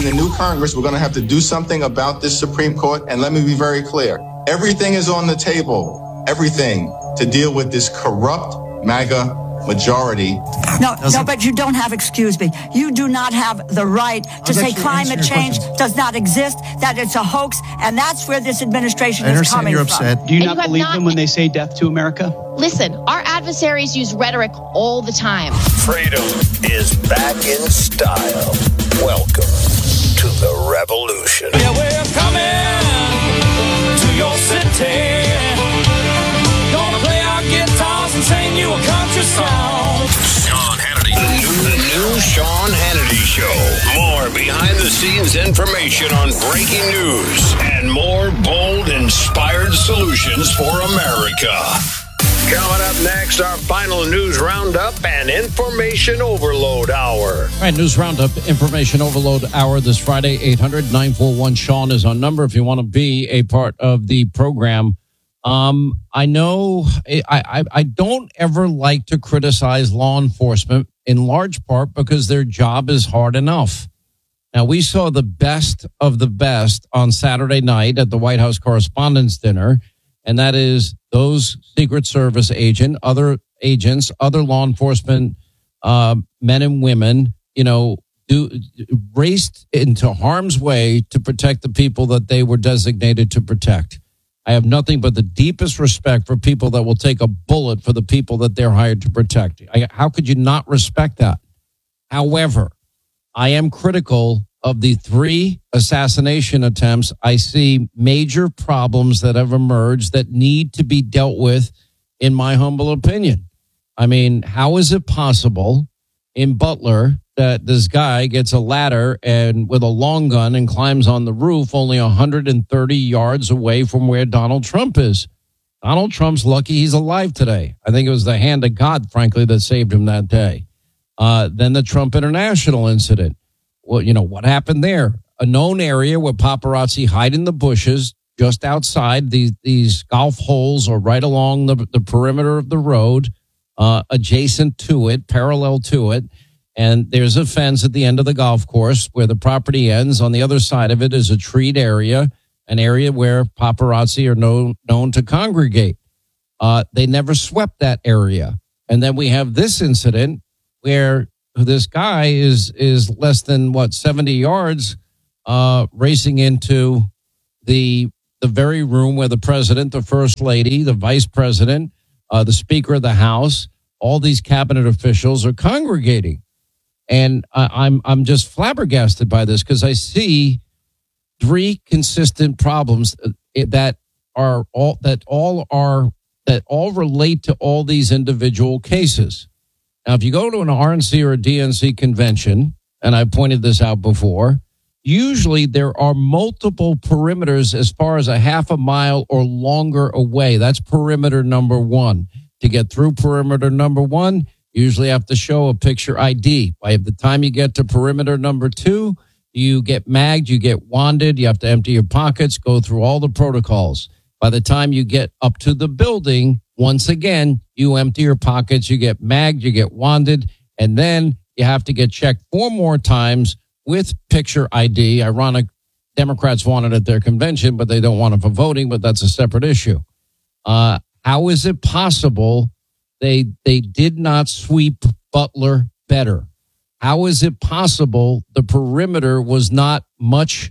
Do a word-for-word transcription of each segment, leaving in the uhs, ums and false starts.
the new Congress, we're going to have to do something about this Supreme Court. And let me be very clear. Everything is on the table. Everything to deal with this corrupt MAGA majority. No, no, but you don't have, excuse me, you do not have the right to say climate change does not exist, that it's a hoax, and that's where this administration is coming you're from. upset. Do you And not you have believe not- them when they say death to America? Listen, our adversaries use rhetoric all the time. Freedom is back in style. Welcome to the revolution. Yeah, we're coming to your city. Gonna play our guitars and sing you a country song. Sean Hannity. The new, the new Sean Hannity Show. More behind-the-scenes information on breaking news and more bold, inspired solutions for America. Coming up next, our final news roundup and information overload hour. All right, news roundup, information overload hour this Friday. eight hundred nine four one Sean is our number if you want to be a part of the program. Um, I know I, I, I don't ever like to criticize law enforcement in large part because their job is hard enough. Now, we saw the best of the best on Saturday night at the White House Correspondents' Dinner, and that is those Secret Service agent, other agents, other law enforcement uh, men and women, you know, do, raced into harm's way to protect the people that they were designated to protect. I have nothing but the deepest respect for people that will take a bullet for the people that they're hired to protect. I, how could you not respect that? However, I am critical of the three assassination attempts. I see major problems that have emerged that need to be dealt with, in my humble opinion. I mean, how is it possible in Butler that this guy gets a ladder and with a long gun and climbs on the roof only one hundred thirty yards away from where Donald Trump is? Donald Trump's lucky he's alive today. I think it was the hand of God, frankly, that saved him that day. Uh, then the Trump International incident. Well, you know, what happened there? A known area where paparazzi hide in the bushes just outside these, these golf holes or right along the, the perimeter of the road, uh, adjacent to it, parallel to it. And there's a fence at the end of the golf course where the property ends. On the other side of it is a treed area, an area where paparazzi are known, known to congregate. Uh, they never swept that area. And then we have this incident where this guy is is less than, what, seventy yards uh, racing into the the very room where the president, the first lady, the vice president, uh, the speaker of the House, all these cabinet officials are congregating. And I, I'm I'm just flabbergasted by this because I see three consistent problems that are all that all are that all relate to all these individual cases. Now, if you go to an R N C or a D N C convention, and I pointed this out before, usually there are multiple perimeters as far as a half a mile or longer away. That's perimeter number one. To get through perimeter number one, you usually have to show a picture I D. By the time you get to perimeter number two, you get magged, you get wanded, you have to empty your pockets, go through all the protocols. By the time you get up to the building, once again, you empty your pockets, you get magged, you get wanded, and then you have to get checked four more times with picture I D. Ironic, Democrats want it at their convention, but they don't want it for voting, but that's a separate issue. Uh, how is it possible they they did not sweep Butler better? How is it possible the perimeter was not much,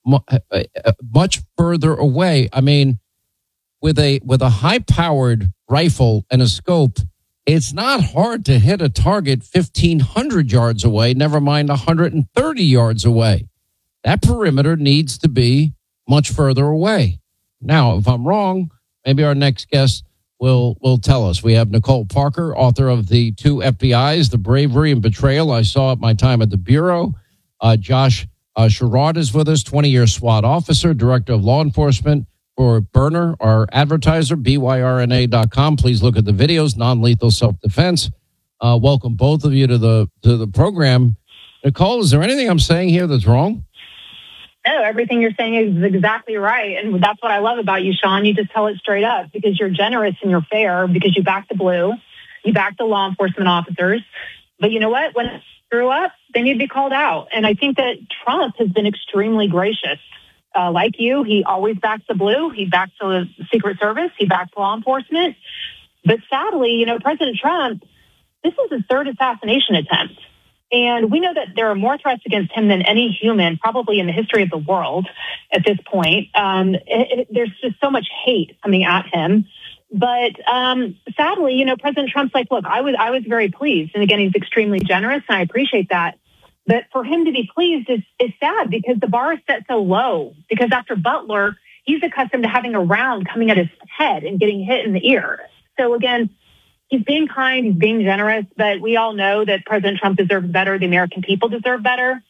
much further away? I mean, with a with a high-powered rifle and a scope, it's not hard to hit a target fifteen hundred yards away, never mind one hundred thirty yards away. That perimeter needs to be much further away. Now, if I'm wrong, maybe our next guest will will tell us. We have Nicole Parker, author of the two F B Is, The Bravery and Betrayal I Saw at My Time at the Bureau. Uh, Josh uh, Sherrod is with us, twenty-year SWAT officer, director of law enforcement for Burner, our advertiser, B Y R N A dot com. Please look at the videos, non-lethal self-defense. Uh, welcome both of you to the to the program. Nicole, is there anything I'm saying here that's wrong? No, everything you're saying is exactly right. And that's what I love about you, Sean. You just tell it straight up because you're generous and you're fair because you back the blue. You back the law enforcement officers. But you know what? When screw up, they need to be called out. And I think that Trump has been extremely gracious. Uh, like you, he always backs the blue. He backs the Secret Service. He backs law enforcement. But sadly, you know, President Trump, this is his third assassination attempt. And we know that there are more threats against him than any human, probably in the history of the world at this point. Um, it, it, there's just so much hate coming at him. But um, sadly, you know, President Trump's like, look, I was I was very pleased. And again, he's extremely generous, and I appreciate that. But for him to be pleased is, is sad because the bar is set so low. Because after Butler, he's accustomed to having a round coming at his head and getting hit in the ear. So again, he's being kind, he's being generous, but we all know that President Trump deserves better. The American people deserve better.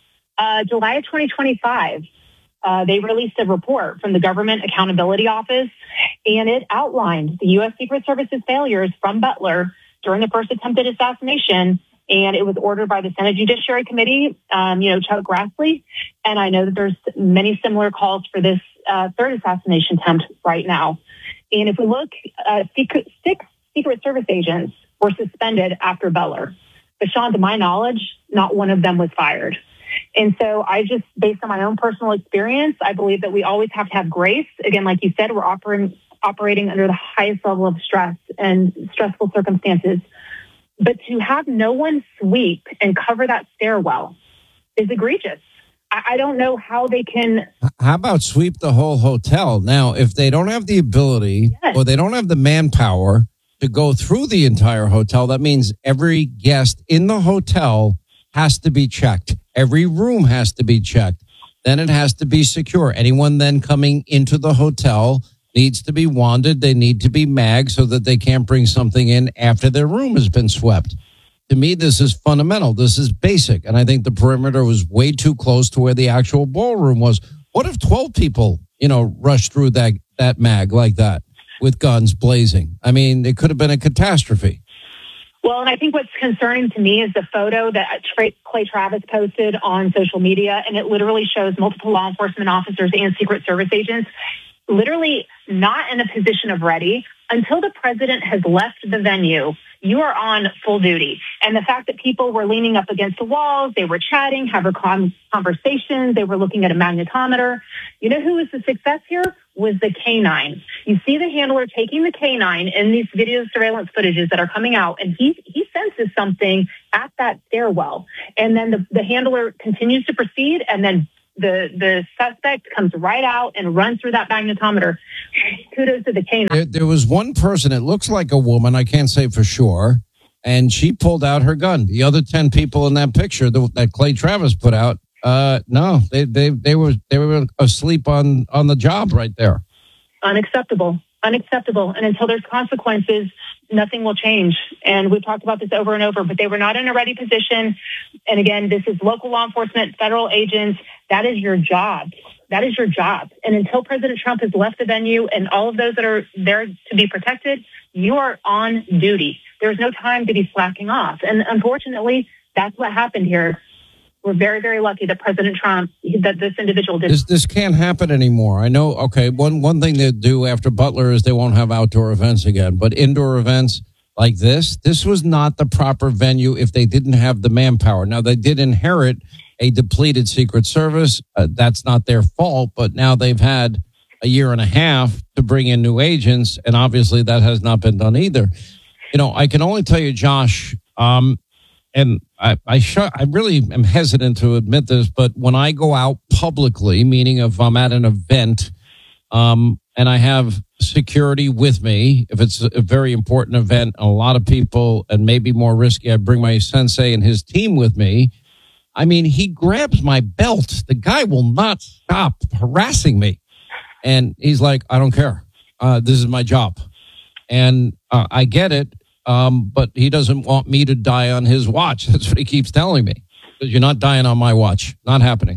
Uh, July of twenty twenty-five, uh, they released a report from the Government Accountability Office, and it outlined the U S Secret Service's failures from Butler during the first attempted assassination. And it was ordered by the Senate Judiciary Committee, um, you know, Chuck Grassley. And I know that there's many similar calls for this uh, third assassination attempt right now. And if we look, uh, secret, six Secret Service agents were suspended after Butler. But Sean, to my knowledge, not one of them was fired. And so I just, based on my own personal experience, I believe that we always have to have grace. Again, like you said, we're operating, operating under the highest level of stress and stressful circumstances. But to have no one sweep and cover that stairwell is egregious. I, I don't know how they can. How about sweep the whole hotel? Now, if they don't have the ability yes. or they don't have the manpower to go through the entire hotel, that means every guest in the hotel has to be checked. Every room has to be checked. Then it has to be secure. Anyone then coming into the hotel needs to be wanded. They need to be magged so that they can't bring something in after their room has been swept. To me, this is fundamental. This is basic. And I think the perimeter was way too close to where the actual ballroom was. What if twelve people, you know, rushed through that, that mag like that with guns blazing? I mean, it could have been a catastrophe. Well, and I think what's concerning to me is the photo that Clay Travis posted on social media, and it literally shows multiple law enforcement officers and Secret Service agents literally not in a position of ready. Until the president has left the venue, you are on full duty. And the fact that people were leaning up against the walls, they were chatting, having conversations, they were looking at a magnetometer. You know who was the success here? Was the K nine. You see the handler taking the K nine in these video surveillance footages that are coming out, and he he senses something at that stairwell. And then the, the handler continues to proceed, and then the the suspect comes right out and runs through that magnetometer. Kudos to the K nine. There, there was one person, it looks like a woman, I can't say for sure, and she pulled out her gun. The other ten people in that picture that, that Clay Travis put out, Uh, no, they, they, they were, they were asleep on, on the job right there. Unacceptable, unacceptable. And until there's consequences, nothing will change. And we've talked about this over and over, but they were not in a ready position. And again, this is local law enforcement, federal agents. That is your job. That is your job. And until President Trump has left the venue and all of those that are there to be protected, you are on duty. There's no time to be slacking off. And unfortunately, that's what happened here. We're very, very lucky that President Trump, that this individual did. This, this can't happen anymore. I know, okay, one, one thing they do after Butler is they won't have outdoor events again. But indoor events like this, this was not the proper venue if they didn't have the manpower. Now, they did inherit a depleted Secret Service. Uh, that's not their fault, but now they've had a year and a half to bring in new agents, and obviously that has not been done either. You know, I can only tell you, Josh, um, and I, I, sh- I really am hesitant to admit this, but when I go out publicly, meaning if I'm at an event, um, and I have security with me, if it's a very important event, a lot of people, and maybe more risky, I bring my sensei and his team with me. I mean, he grabs my belt. The guy will not stop harassing me. And he's like, I don't care. Uh, this is my job. And uh, I get it. Um, but he doesn't want me to die on his watch. That's what he keeps telling me. You're not dying on my watch. Not happening.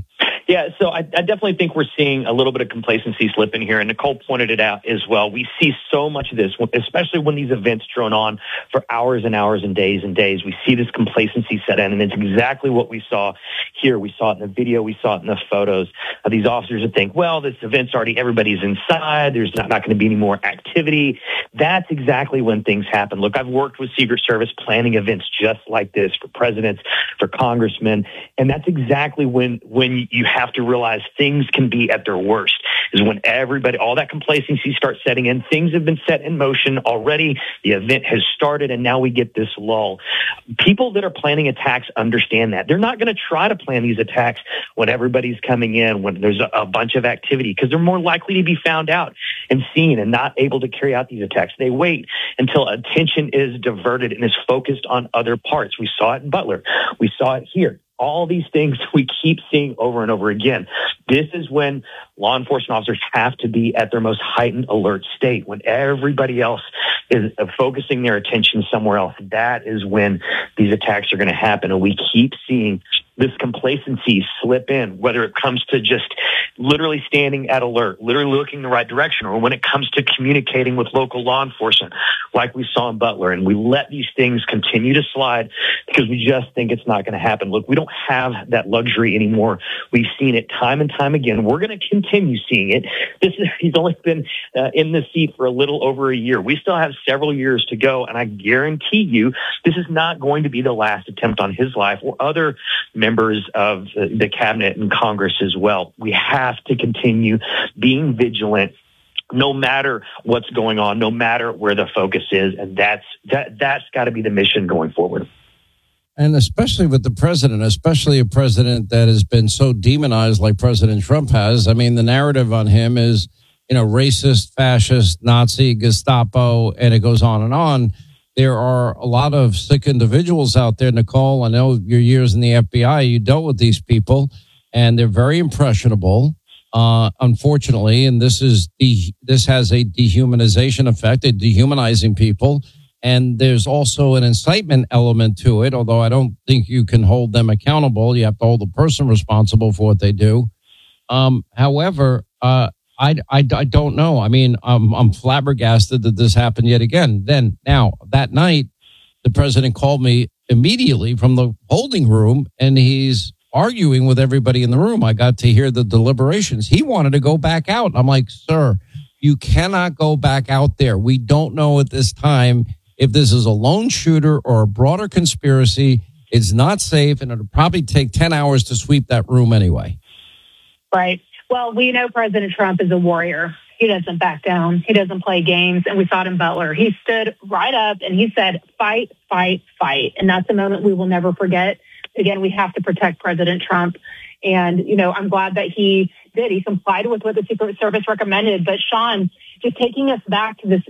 Yeah, so I, I definitely think we're seeing a little bit of complacency slip in here, and Nicole pointed it out as well. We see so much of this, especially when these events drone on for hours and hours and days and days. We see this complacency set in, and it's exactly what we saw here. We saw it in the video. We saw it in the photos of these officers that think, well, this event's already, everybody's inside. There's not, not going to be any more activity. That's exactly when things happen. Look, I've worked with Secret Service planning events just like this for presidents, for congressmen, and that's exactly when, when you have to realize things can be at their worst, is when everybody, all that complacency starts setting in. Things have been set in motion already. The event has started, and now we get this lull. People that are planning attacks understand that. They're not going to try to plan these attacks when everybody's coming in, when there's a, a bunch of activity, because they're more likely to be found out and seen and not able to carry out these attacks. They wait until attention is diverted and is focused on other parts. We saw it in Butler. We saw it here. All these things we keep seeing over and over again. This is when law enforcement officers have to be at their most heightened alert state, when everybody else is focusing their attention somewhere else. That is when these attacks are going to happen. And we keep seeing this complacency slip in, whether it comes to just literally standing at alert, literally looking the right direction, or when it comes to communicating with local law enforcement, like we saw in Butler. And we let these things continue to slide because we just think it's not going to happen. Look, we don't have that luxury anymore. We've seen it time and time again. We're going to continue seeing it. This is, he's only been uh, in the seat for a little over a year. We still have several years to go, and I guarantee you this is not going to be the last attempt on his life or other members of the cabinet and Congress as well. We have to continue being vigilant no matter what's going on, no matter where the focus is. And that's that that's got to be the mission going forward. And especially with the president, especially a president that has been so demonized like President Trump has. I mean, the narrative on him is, you know, racist, fascist, Nazi, Gestapo, and it goes on and on. There are a lot of sick individuals out there, Nicole. I know your years in the F B I, you dealt with these people, and they're very impressionable, uh, unfortunately. And this is de- this has a dehumanization effect, a dehumanizing people. And there's also an incitement element to it, although I don't think you can hold them accountable. You have to hold the person responsible for what they do. Um, however, uh, I, I, I don't know. I mean, I'm, I'm flabbergasted that this happened yet again. Then, now, that night, the president called me immediately from the holding room, and he's arguing with everybody in the room. I got to hear the deliberations. He wanted to go back out. I'm like, sir, you cannot go back out there. We don't know at this time if this is a lone shooter or a broader conspiracy. It's not safe, and it'll probably take ten hours to sweep that room anyway. Right. Well, we know President Trump is a warrior. He doesn't back down. He doesn't play games. And we saw it in Butler. He stood right up and he said, fight, fight, fight. And that's a moment we will never forget. Again, we have to protect President Trump. And, you know, I'm glad that he did. He complied with what the Secret Service recommended. But, Sean, just taking us back to this